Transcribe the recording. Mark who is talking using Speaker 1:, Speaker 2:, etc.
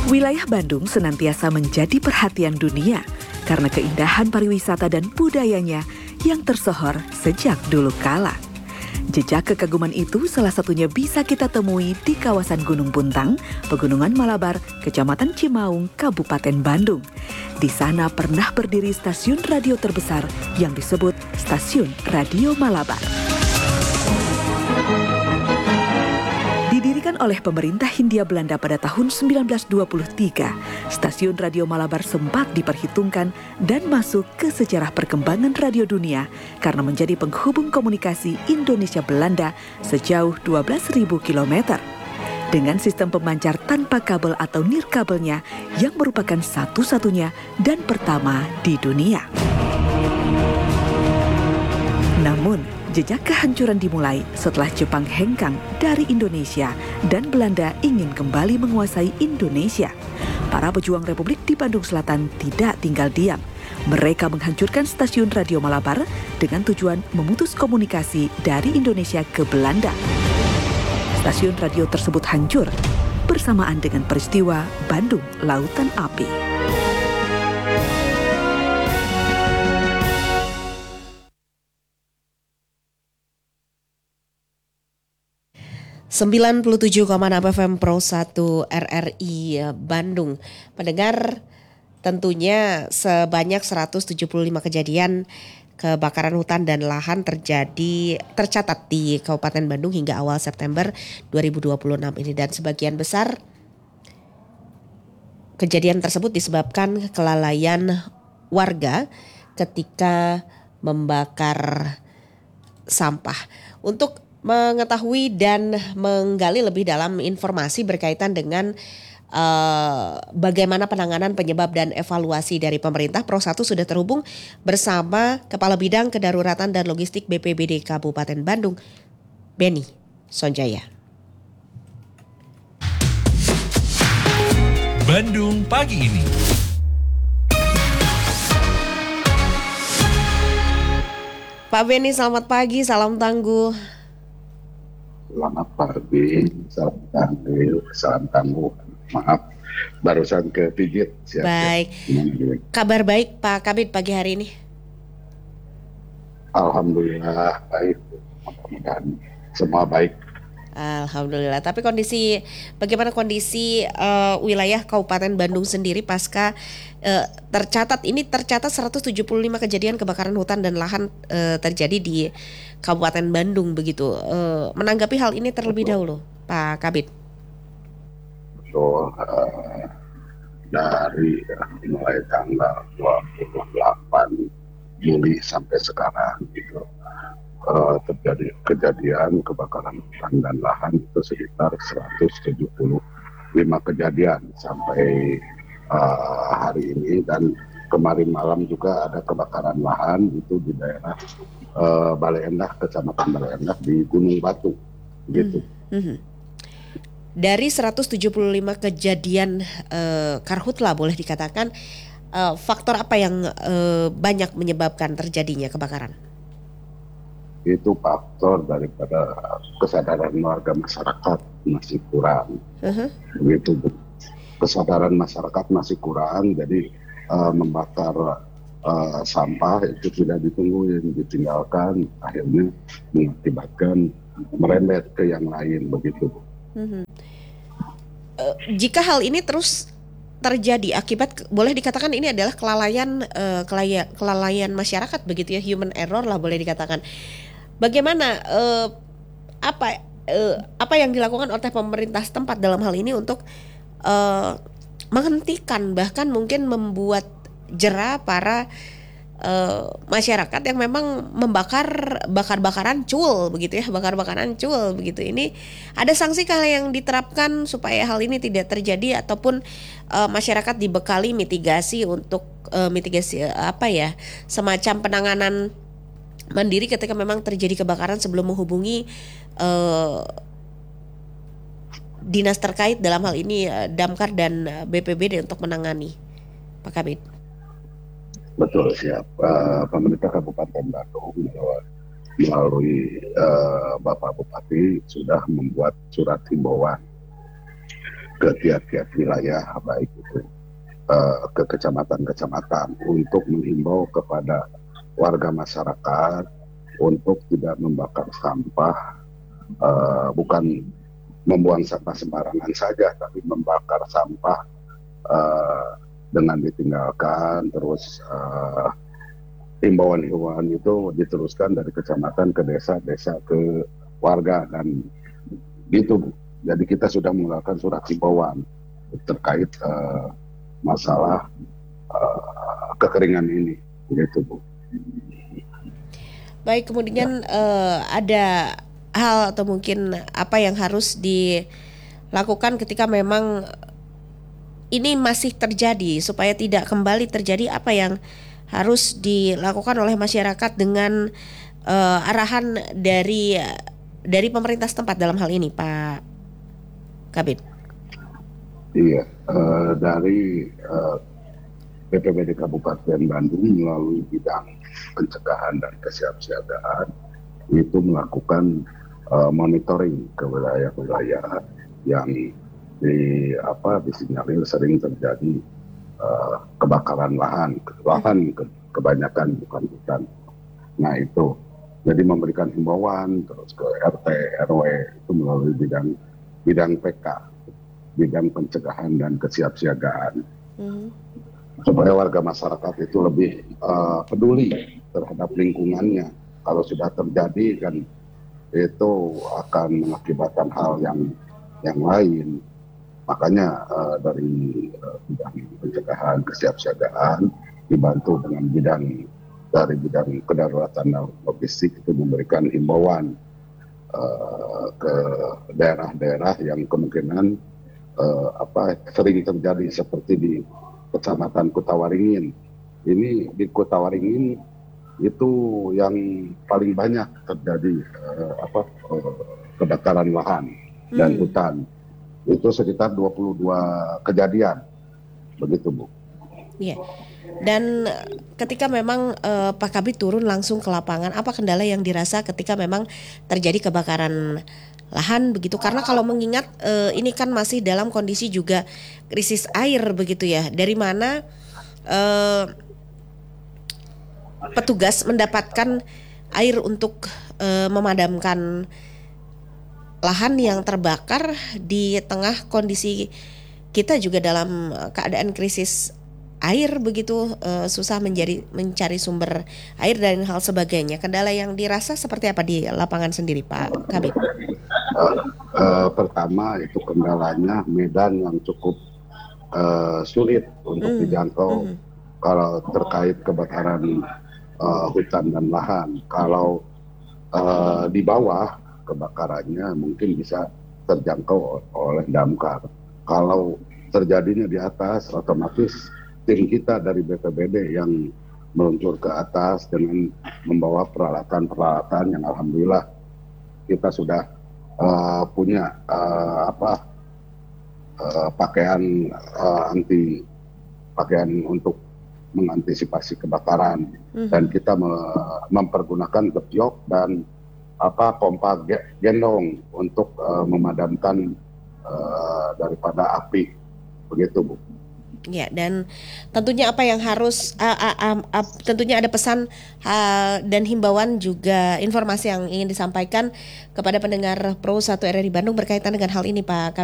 Speaker 1: Wilayah Bandung senantiasa menjadi perhatian dunia karena keindahan pariwisata dan budayanya yang tersohor sejak dulu kala. Jejak kekaguman itu salah satunya bisa kita temui di kawasan Gunung Puntang, Pegunungan Malabar, Kecamatan Cimaung, Kabupaten Bandung. Di sana pernah berdiri stasiun radio terbesar yang disebut Stasiun Radio Malabar. Didirikan oleh pemerintah Hindia Belanda pada tahun 1923, Stasiun Radio Malabar sempat diperhitungkan dan masuk ke sejarah perkembangan radio dunia karena menjadi penghubung komunikasi Indonesia-Belanda sejauh 12.000 km. Dengan sistem pemancar tanpa kabel atau nirkabelnya yang merupakan satu-satunya dan pertama di dunia. Namun, jejak kehancuran dimulai setelah Jepang hengkang dari Indonesia dan Belanda ingin kembali menguasai Indonesia. Para pejuang Republik di Bandung Selatan tidak tinggal diam. Mereka menghancurkan stasiun Radio Malabar dengan tujuan memutus komunikasi dari Indonesia ke Belanda. Stasiun radio tersebut hancur bersamaan dengan peristiwa Bandung Lautan Api.
Speaker 2: 97,6 FM Pro 1 RRI Bandung. Pendengar, tentunya sebanyak 175 kejadian kebakaran hutan dan lahan tercatat di Kabupaten Bandung hingga awal September 2026 ini, dan sebagian besar kejadian tersebut disebabkan kelalaian warga ketika membakar sampah. Untuk mengetahui dan menggali lebih dalam informasi berkaitan dengan bagaimana penanganan, penyebab dan evaluasi dari pemerintah, Pro 1 sudah terhubung bersama Kepala Bidang Kedaruratan dan Logistik BPBD Kabupaten Bandung, Benny Sonjaya.
Speaker 3: Bandung pagi ini.
Speaker 2: Pak Benny, selamat pagi, salam tangguh.
Speaker 4: Selamat pagi, salam tangguh. Maaf, barusan kepijit.
Speaker 2: Baik. Kabar baik Pak Kabid pagi hari ini?
Speaker 4: Alhamdulillah baik. Mudah-mudahan semua baik.
Speaker 2: Alhamdulillah. Tapi bagaimana kondisi wilayah Kabupaten Bandung sendiri pasca tercatat 175 kejadian kebakaran hutan dan lahan terjadi di Kabupaten Bandung begitu. Menanggapi hal ini terlebih dahulu, Pak Kabid.
Speaker 4: Betul, dari mulai tanggal 28 Juli sampai sekarang gitu, terjadi kejadian kebakaran hutan dan lahan itu sekitar 175 kejadian sampai hari ini, dan kemarin malam juga ada kebakaran lahan itu di daerah Bale Endah, Kecamatan Bale Endah di Gunung Batu gitu.
Speaker 2: Dari 175 kejadian karhutla boleh dikatakan, faktor apa yang banyak menyebabkan terjadinya kebakaran?
Speaker 4: Itu faktor daripada kesadaran warga masyarakat masih kurang. Begitu, kesadaran masyarakat masih kurang, jadi membakar sampah itu tidak ditungguin, ditinggalkan, akhirnya mengakibatkan merembet ke yang lain begitu.
Speaker 2: Jika hal ini terus terjadi akibat, boleh dikatakan ini adalah kelalaian masyarakat begitu ya, human error lah boleh dikatakan. Bagaimana apa yang dilakukan oleh pemerintah setempat dalam hal ini untuk menghentikan, bahkan mungkin membuat jera para masyarakat yang memang bakar-bakaran cul begitu ya, bakar-bakaran cul begitu. Ini ada sanksi kah yang diterapkan supaya hal ini tidak terjadi, ataupun masyarakat dibekali mitigasi untuk semacam penanganan mandiri ketika memang terjadi kebakaran sebelum menghubungi dinas terkait, dalam hal ini Damkar dan BPBD untuk menangani, Pak Kabid?
Speaker 4: Betul, siap. Pemerintah Kabupaten Bandung melalui Bapak Bupati sudah membuat surat himbauan ke tiap-tiap wilayah, baik itu ke kecamatan-kecamatan, untuk menghimbau kepada warga masyarakat untuk tidak membakar sampah, bukan membuang sampah sembarangan saja, tapi membakar sampah dengan ditinggalkan. Terus himbauan-himbauan itu diteruskan dari kecamatan ke desa ke warga, dan gitu Bu. Jadi kita sudah mengeluarkan surat himbauan terkait masalah kekeringan ini, gitu Bu.
Speaker 2: Baik, kemudian ada hal atau mungkin apa yang harus dilakukan ketika memang ini masih terjadi, supaya tidak kembali terjadi, apa yang harus dilakukan oleh masyarakat dengan arahan dari pemerintah setempat dalam hal ini, Pak Kabid?
Speaker 4: Iya, dari BPBD Kabupaten Bandung melalui bidang pencegahan dan kesiapsiagaan itu melakukan monitoring ke wilayah-wilayah yang disinyalir sering terjadi kebakaran lahan kebanyakan, bukan hutan. Nah itu, jadi memberikan himbauan terus ke RT RW itu melalui bidang PK, bidang pencegahan dan kesiapsiagaan, supaya warga masyarakat itu lebih peduli terhadap lingkungannya. Kalau sudah terjadi kan itu akan mengakibatkan hal yang lain. Makanya dari bidang pencegahan kesiapsiagaan dibantu dengan bidang kedaruratan logistik itu memberikan himbauan ke daerah-daerah yang kemungkinan sering terjadi, seperti di Kecamatan Kutawaringin. Ini di Kutawaringin itu yang paling banyak terjadi kebakaran lahan dan hutan. Itu sekitar 22 kejadian, begitu Bu.
Speaker 2: Iya. Dan ketika memang Pak Kabid turun langsung ke lapangan, apa kendala yang dirasa ketika memang terjadi kebakaran lahan begitu? Karena kalau mengingat ini kan masih dalam kondisi juga krisis air begitu ya. Dari mana petugas mendapatkan air untuk memadamkan lahan yang terbakar di tengah kondisi kita juga dalam keadaan krisis air begitu, susah mencari sumber air dan hal sebagainya. Kendala yang dirasa seperti apa di lapangan sendiri, Pak Kabid?
Speaker 4: Pertama itu kendalanya medan yang cukup sulit untuk dijangkau kalau terkait kebakaran hutan dan lahan. Kalau di bawah kebakarannya mungkin bisa terjangkau oleh damkar. Kalau terjadinya di atas, otomatis tim kita dari BPBD yang meluncur ke atas dengan membawa peralatan-peralatan yang alhamdulillah kita sudah punya pakaian pakaian untuk mengantisipasi kebakaran, dan kita mempergunakan gebyok dan pompa gendong untuk memadamkan daripada api, begitu Bu.
Speaker 2: Ya, dan tentunya apa yang harus tentunya ada pesan dan himbauan juga informasi yang ingin disampaikan kepada pendengar Pro 1 RRI Bandung berkaitan dengan hal ini, Pak Kabid.